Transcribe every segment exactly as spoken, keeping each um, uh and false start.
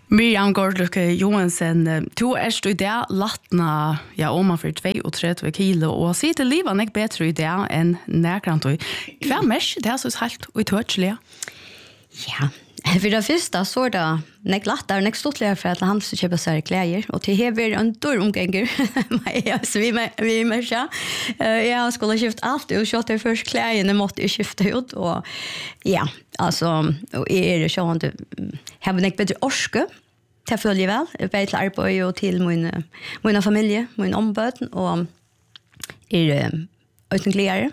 Miriam Gårdlukke Johansen, du er du i det lattna, ja, om for trettio kilo, og sier til livet ikke bedre i det enn nærkrant. Hva er mest det er så helt utørselig? Ja, for det første så er det nek lattere, nek stortligere for at han skal kjøpe seg klær, og til hever en dår omganger, så vi er med seg. Jeg skulle skifte alt, og så til først klærene måtte jeg skifte ut, og ja, altså, og jeg er sånn at jeg har nek bedre orske, til å følge vel, jeg vet til arbeid og til min, min familie, min ombud, og er uten klær.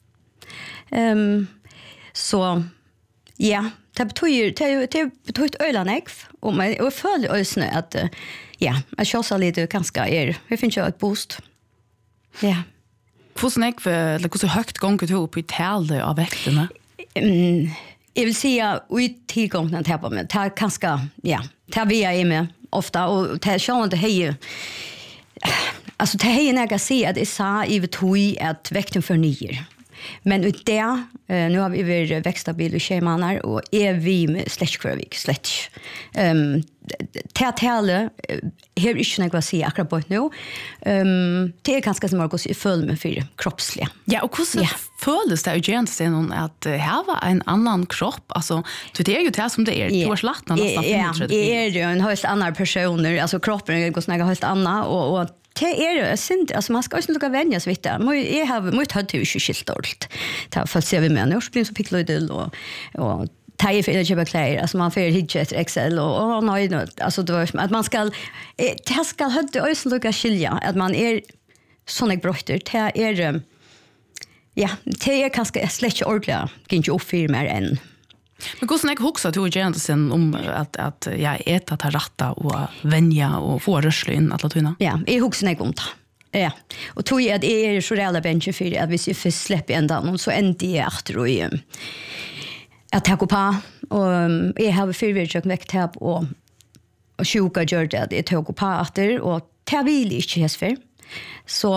Um, så, ja, det betyder det det betyder øylandek og men og føler øysne at ja, jeg kjører litt ganske er. Jeg finner jo et boost. Ja. Hvordan er det, eller hvordan høyt ganger du opp i tale av vektene? Mm, jeg vil si at ut tilgången til på meg, det er ganske, ja, det er vi er med ofte, og det er sånn at det er altså det er når jeg sier at jeg sa i vetoi at vekten fornyer. Men ut det, uh, nu har vi vært vekstabil i tjejmannar, og er vi med slettkvarvik, slett. Um, til tale, her er ikke noe å si akkurat på nå. Um, det er ganske som å føle meg for kroppslig. Ja, og hvordan ja. føles det jo gjerne til noen at uh, her var en annan kropp? Altså, det er jo det som det er. Du har slatt nesten ja, jeg er jo en høyst annen person, altså kroppen er jo noe høyst annet, og, og det er jo synd, altså man skal også lukke vennja så vidt. Jeg har mye høyt til ikke skilt dårligt. Det har folk ser vi med, når jeg blir så pikkeløydel, og, og teier for å kjøpe klær, altså man får hitje etter Excel, og, og nøy, altså det var at man skal, det skal høyt til også lukke skilja, at man er sånne brøyter, det er, ja, det er kanskje slett ikke ordentlig, det ikke oppfyrer mer enn. Men hvordan jeg husker til å gjøre det sen om at, at jeg etter tar ratta og venja og få rørsle inn alle tøyene? Ja, jeg husker ikke om det. Ja, og tror jeg at jeg er så reelle bensje for at hvis jeg får slippe en dag, så ender jeg etter å jeg tar på, og jeg har fyrvirkjøk vekthap og, og sjuka gjør det at jeg tar på etter, og det vil jeg ikke hest for. Så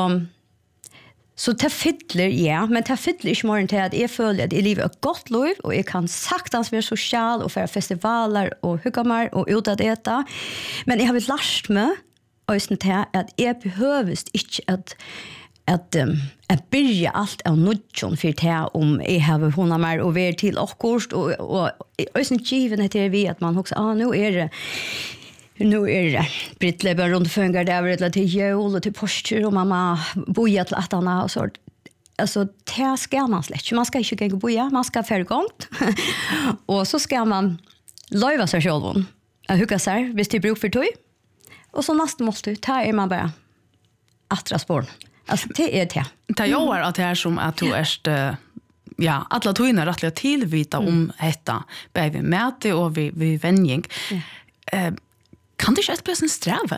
Så det fytler, ja, men det fytler ikke morgen til at jeg føler at jeg lever et godt liv, og jeg kan saktans være sosial, og føre festivaler, og hugga meg, og ut av dette. Men jeg har vel lært meg, og til at jeg behøves ikke at at um, jeg byrja alt av nødjon for det om jeg har hundet mer og være til akkurst, og, og, og også given etter vi at man også, ah, nå er det Nu är det Brittleben runt fungar där över till jul och till postur och mamma boja till attarna och så. Alltså det ska man släck. Man ska inte gå boja, man ska förgångt. Och så ska man löva sig själv. Jag hugga sig, visst det bruk för tøy. Och så nästa måste ta är man bara attra spår. Alltså det är det. Det gör att det är som att du är ja, alla tøyna rättliga tillvita mm. om detta. Bävi mäte och vi vi vänjing. Ja. Eh, Kan det ikke et plötsligt sträva?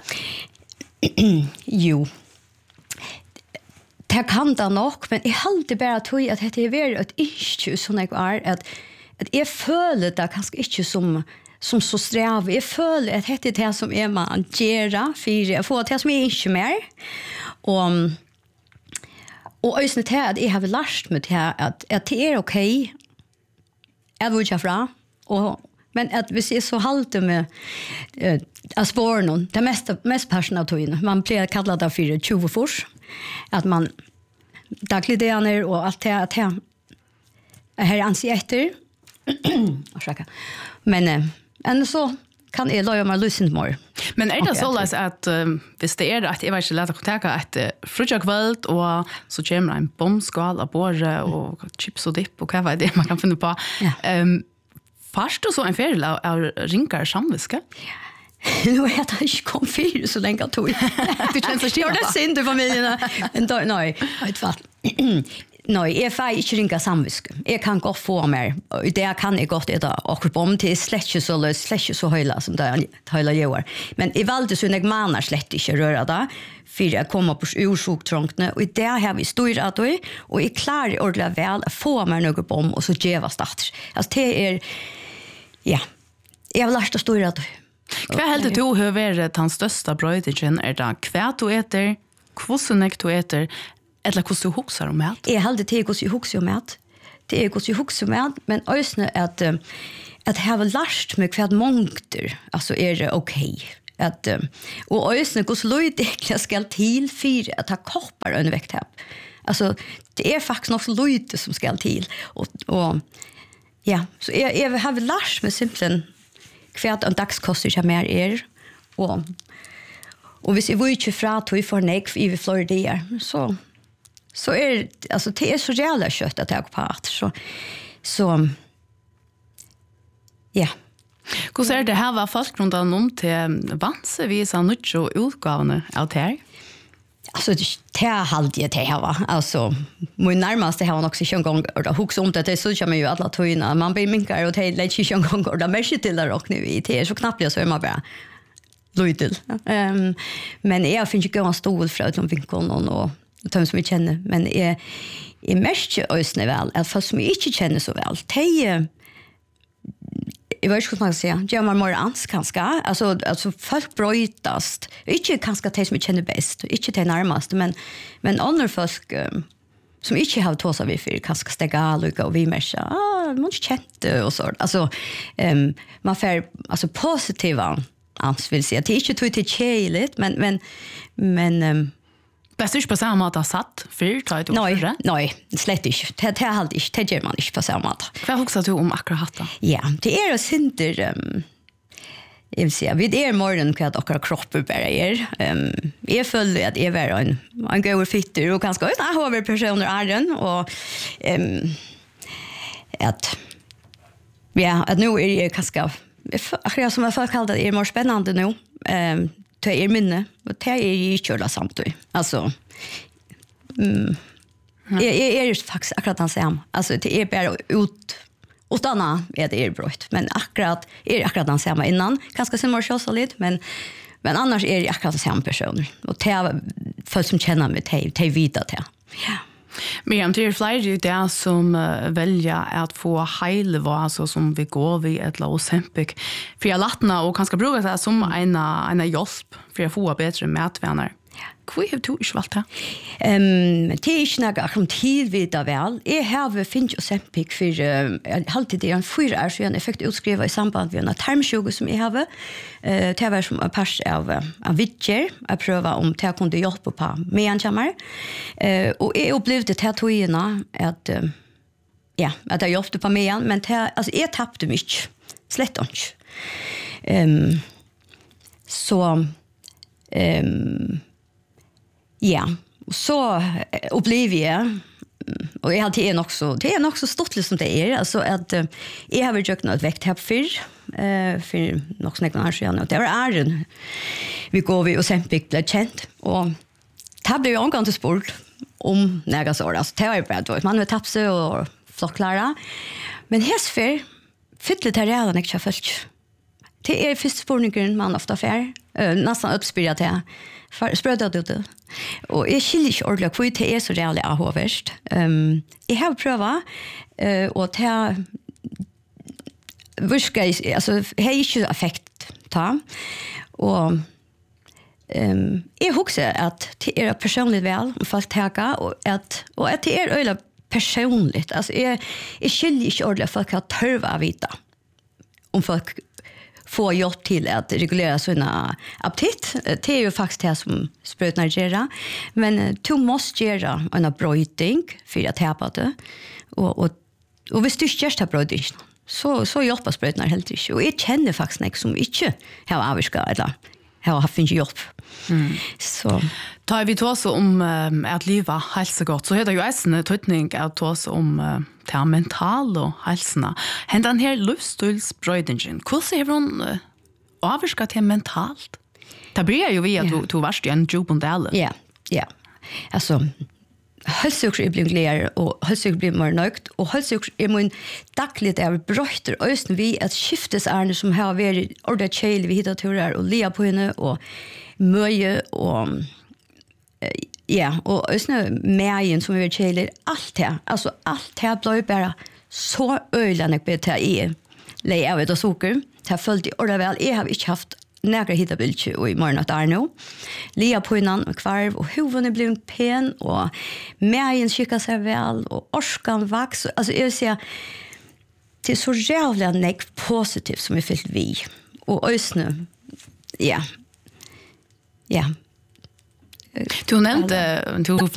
Jo. Det kan det nok, men jeg halte bare tog at det er veldig et ikke sånn jeg er, at, at jeg føler det kanskje ikke som, som så sträva. Jeg føler at det er det som er man gjør, for jeg får det som er ikke mer. Og, og øyne til at jeg har lært meg til at, at det er ok, jeg vil ikke fra, og men att vi ser så halt med eh att spåren det mest mest passion av tøyene. Man blir kallat det för tjugo fors att man daglig det är och allt det att här ansietter och skaka. Men eh ändå så kan jag lära mig lyssna mer. Men är det så att um, visst det är att jag vill lära kontakta att uh, frutja kväll och så kommer en bombskal av borre och chips och dipp och vad det man kan finna på. Ja. Um, Fast du så en fel av, av rinkar samviska? Ja. Nu är det inte kom fyra så länge tog. Du känns så stjärna. Det är synd i familjen. Nej, vet vad. Nej, jag får inte rinka samviska. Jag kan gå få mer. Det kan jag gott äta och bom till släcke så lös släcke så höjla som det höjla gör. Men i valde så jag manar slett inte röra det. För jag kommer på ursjuktrånkne och det har vi stor att då och är klar ordentligt väl att få mer något bom och så geva start. Alltså det är ja. Jag vill lära stor att Hva heldur du har vært den største brøydigen? Er det hva du eter, hvordan du eter, eller hvordan du hukser om mat? Jeg heldur til hvordan jeg hukser om mat. Det er hvordan jeg hukser om mat, men også at, att ha lärt mig kvad mångder alltså är det okej att och ösnen går så lite jag ska till för att ta koppar under vekthäpp. Alltså det är faktiskt nog så lite som ska till och och ja, så jag jag har lärt mig simpelthen kvad en dagskostar jag mer är och och hvis jag vill inte fra att vi får nek i Florida så så är alltså det är så jävla kött att jag på att så så ja. Hur ser det här var folk runt om till vansevis av nytt och utgåvande av det här? Alltså det här halvt jag det här var. Alltså min närmaste här var också en gång och det hooks om det så kör man ju alla tojna. Man blir minkar och det lägger en gång och det märker till det och nu i det så knappt jag så är man bara lojal. Ehm men jag finns ju gå en stol för att de vinkon och de som vi känner men är är mest ösne väl att fast som inte känner så väl. Det jag vet inte vad man ska säga. Gör man mer ans kanske. Alltså, alltså folk bröjtast. Inte kanske det som jag känner bäst. Inte det närmaste. Men, men andra folk um, som inte har tåsat vid för kanske stega och vi märker. Ah, man inte känt det och så. Alltså, um, man får alltså, positiva ans vill säga. Det är inte tog till tjejligt. Men, men, men um, bäst inte på samma måte satt för att Nej, nej, slett inte. Det det halt inte, det gör man inte på samma måte. Vad huxar du om akkurat hatta? Ja, det är synder um, jag vill säga, vi är mer än vad akkurat kroppen bara är. Um, jag följer att jag är en en god fitter och ganska jag har personer är den och um, att ja, att nu är det ganska akkurat som jag folk kallar det är mer spännande nu. Um, det är minne och det är ju köra samtidigt. Alltså mm, mm. är är det faktiskt akkurat han säger. Alltså det är bara ut utanna är det är brott, men akkurat är det akkurat han säger innan ganska som mer så lite men men annars är det akkurat samma person och det folk som känner mig te te vita te. Ja. Men det är fler ju där som uh, väljer att få heilva alltså som vi går vid ett låsempik för jag lattna och kanske bruka det som en en hjälp för att få bättre matvänner. Hva har du ikke valgt det? Um, det er ikke noe om tid vidt av vel. Jeg har finnet og sempik for uh, alltid det er en fyra år siden jeg fikk utskrivet i samband med en termsjuge som jeg har. Uh, det var som en pers av, av vidger. Jeg prøver om det jeg kunne hjelpe på med en kommer. Uh, og jeg opplevde til togene at, uh, ja, at jeg hjelpte på med en, men det, altså, jeg tappte mye. Slett ikke. Um, så... Um, ja, så upplever jag och jag hade en också det är också stort liksom det är alltså att uh, jag har väl gjort något väkt här för eh för något snägt annars igen och det var är vi går vi och sempik blev känt och det blev ju angående sport om några så alltså det var ju bra då man vill tapsa och förklara men häsfer fyllde det redan inte först det är första spårningen man ofta fär uh, nästan uppspyrja till spröda ut det. Och jag skiljer inte ordentligt för det är så reellt jag har värst. Um, jag har prövat uh, och det har alltså det har inte effekt ta. Och um, jag huxar att det är personligt väl om folk tackar och att och att det är öle personligt. Alltså jag jag skiljer inte ordentligt folk har törva vita. Om folk få hjälp till att regulera sina aptit. Det är ju faktiskt det som sprötnar gera. Men du måste göra en bröjting för att häpa det. Och, och, och hvis du inte gör bröjting så, så hjälper sprötnar helt inte. Och jag känner faktiskt något som inte har avvarska eller har haft en hjälp. Mm. Så. Tar vi tås om um, att leva hälsogott så heter ju en tydning att tås om uh, det mentala och hälsorna. Händer den här livsstilsbröjdningen, hur ser hon uh, avvarska till mentalt? Det blir ju vi att yeah. du, du varst i en jobondale. Ja, ja. Alltså hälsokr är blir glädje och hälsokr blir mer nöjt och hälsokr är min dagligt är bröjter östen vi att skiftesärne som har varit ordet tjejl vi hittar turer och lea på henne och möje och ja, och östen mägen som vi tjejler allt det, alltså allt det blir bara så öjlande på det är lei av det socker. Det följde ordet väl, jag har inte haft några hittabilder och i morgon att är nu. Lia på innan och kvarv och huvudet blev pen och mägen skickar sig väl och orskan vax. Alltså jag vill säga det är så jävla nek positivt som är fyllt vi. Och ösnö, ja. Ja. Du nämnde, du